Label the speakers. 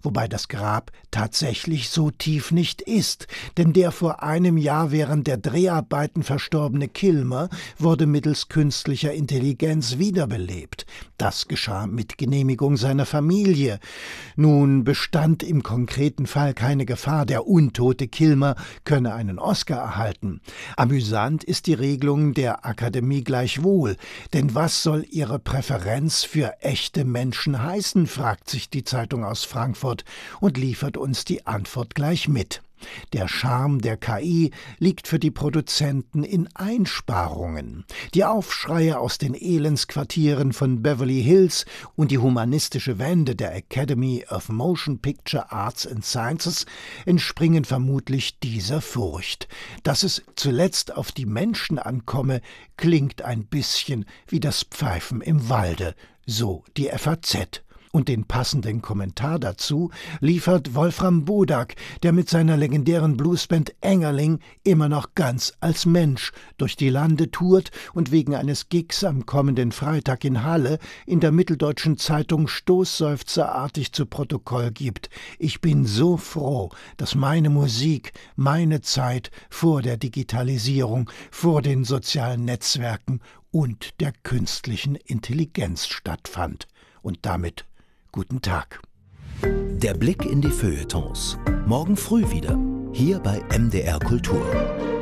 Speaker 1: wobei das Grab tatsächlich so tief nicht ist, denn der vor einem Jahr während der Dreharbeiten verstorbene Kilmer wurde mittels künstlicher Intelligenz wiederbelebt. Das geschah mit Genehmigung seiner Familie. Nun bestand im konkreten Fall keine Gefahr, der untote Kilmer könne einen Oscar erhalten. Amüsant ist die Regelung der Akademie gleichwohl, denn was soll ihre Präferenz für echte Menschen heißen, fragt sich die Zeitung aus Frankfurt und liefert uns die Antwort gleich mit. Der Charme der KI liegt für die Produzenten in Einsparungen. Die Aufschreie aus den Elendsquartieren von Beverly Hills und die humanistische Wende der Academy of Motion Picture Arts and Sciences entspringen vermutlich dieser Furcht. Dass es zuletzt auf die Menschen ankomme, klingt ein bisschen wie das Pfeifen im Walde, so die FAZ. Und den passenden Kommentar dazu liefert Wolfram Bodak, der mit seiner legendären Bluesband Engerling immer noch ganz als Mensch durch die Lande tourt und wegen eines Gigs am kommenden Freitag in Halle in der Mitteldeutschen Zeitung stoßseufzerartig zu Protokoll gibt: Ich bin so froh, dass meine Musik, meine Zeit vor der Digitalisierung, vor den sozialen Netzwerken und der künstlichen Intelligenz stattfand. Und damit guten Tag.
Speaker 2: Der Blick in die Feuilletons. Morgen früh wieder. Hier bei MDR Kultur.